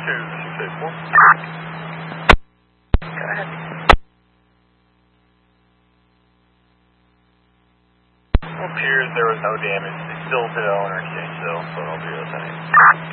684. Go ahead. It appears there was no damage. They still did an owner exchange though, so it'll be the same.